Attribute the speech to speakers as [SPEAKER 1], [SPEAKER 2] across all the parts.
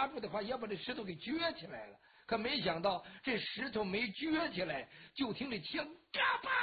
[SPEAKER 1] 夹住的话，也把这石头给撅起来了。可没想到这石头没撅起来，就听这枪嘎巴，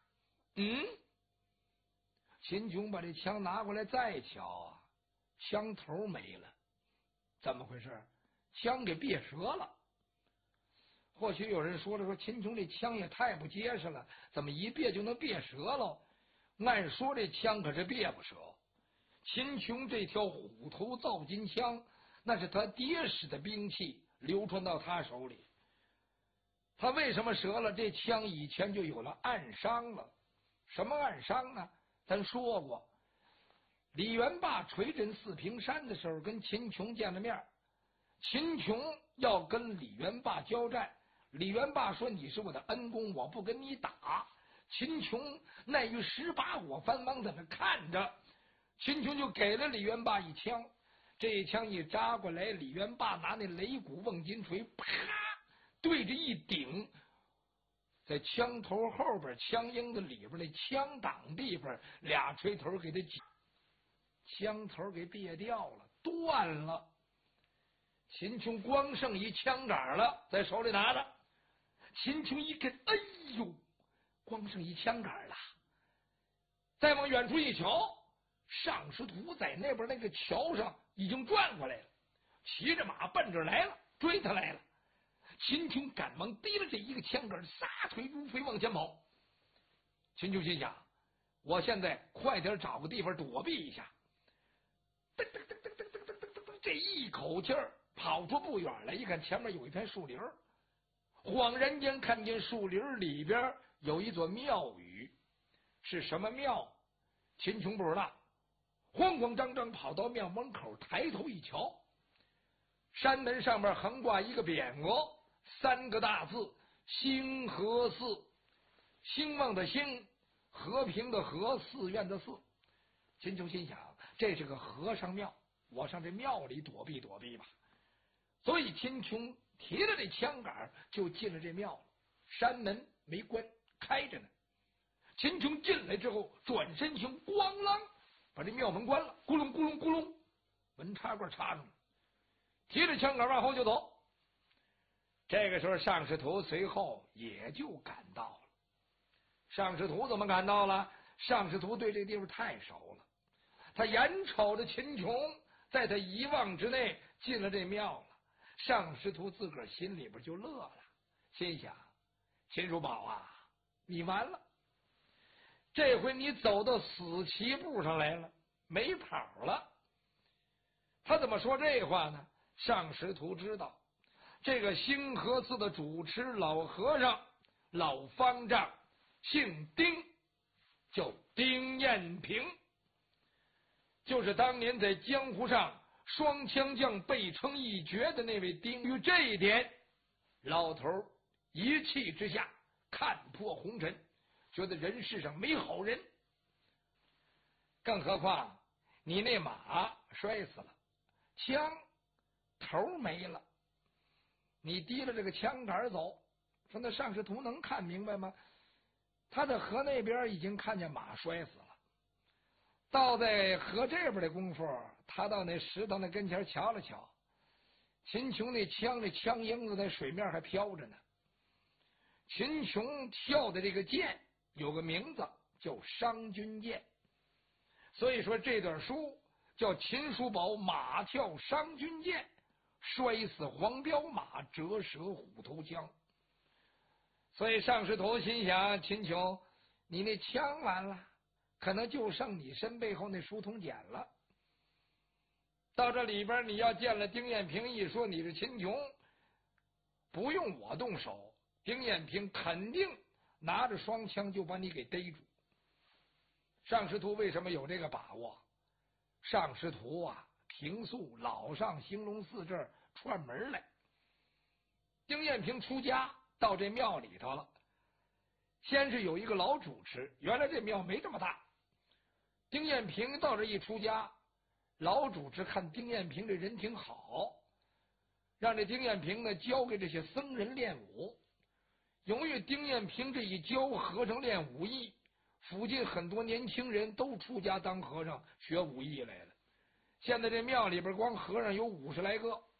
[SPEAKER 1] 秦琼把这枪拿过来再瞧啊，枪头没了，怎么回事？枪给别折了。或许有人说了，说秦琼这枪也太不结实了，怎么一别就能别折了？按说这枪可是别不折。秦琼这条虎头造金枪，那是他爹使的兵器，流传到他手里。他为什么折了？这枪以前就有了暗伤了。什么暗伤呢？咱说过，李元霸锤镇四平山的时候，跟秦琼见了面。秦琼要跟李元霸交战，李元霸说：“你是我的恩公，我不跟你打。”秦琼耐于18火翻忙在那看着，秦琼就给了李元霸一枪。这一枪一扎过来，李元霸拿那擂鼓瓮金锤，啪，对着一顶，在枪头后边枪缨子里边那枪挡地方，俩锤头给他枪头给别掉了，断了。秦琼光剩一枪杆了，在手里拿着。秦琼一看，哎呦，光剩一枪杆了。再往远处一瞧，尚师徒在那边那个桥上已经转过来了，骑着马奔着来了，追他来了。秦琼赶忙提了这一个枪杆，撒腿如飞往前跑。秦琼心想，我现在快点找个地方躲避一下。噔噔噔噔噔噔噔噔噔，这一口气儿跑出不远来，一看前面有一片树林，恍然间看见树林里边有一座庙宇。是什么庙？秦琼不知道。慌慌张张跑到庙门口，抬头一瞧，山门上面横挂一个匾额，3个大字：兴和寺。兴旺的兴，和平的和，寺院的寺。秦琼心想，这是个和尚庙，我上这庙里躲避躲避吧。所以秦琼提着这枪杆就进了这庙了。山门没关，开着呢。秦琼进来之后，转身行，咣啷把这庙门关了，咕隆咕隆咕隆，门插棍插上了，提着枪杆往后就走。这个时候尚师徒随后也就赶到了。尚师徒怎么赶到了？尚师徒对这地方太熟了，他眼瞅着秦琼在他一望之内进了这庙了。尚师徒自个儿心里边就乐了，心想，秦叔宝啊，你完了，这回你走到死棋步上来了，没跑了。他怎么说这话呢？尚师徒知道，这个兴和寺的主持老和尚老方丈姓丁，叫丁彦平，就是当年在江湖上双枪将被称一绝的那位丁。于这一点，老头一气之下看破红尘，觉得人世上没好人。更何况你那马摔死了，枪头没了，你提了这个枪杆走，说那尚师徒能看明白吗？他在河那边已经看见马摔死了，到在河这边的功夫，他到那石头那跟前瞧了瞧，秦琼那枪缨子在水面还飘着呢。秦琼跳的这个剑有个名字叫商君剑，所以说这段书叫秦叔宝马跳商君剑，摔死黄骠马，折折虎头枪。所以尚师徒心想，秦琼，你那枪完了，可能就剩你身背后那书筒锏了。到这里边你要见了丁彦平，一说你是秦琼，不用我动手，丁彦平肯定拿着双枪就把你给逮住。尚师徒为什么有这个把握？尚师徒啊，平素老上兴隆寺这儿串门来。丁彦平出家到这庙里头了，先是有一个老主持，原来这庙没这么大。丁彦平到这一出家，老主持看丁彦平这人挺好，让这丁彦平呢教给这些僧人练武。由于丁彦平这一教和尚练武艺，附近很多年轻人都出家当和尚学武艺来了。现在这庙里边光和尚有50来个，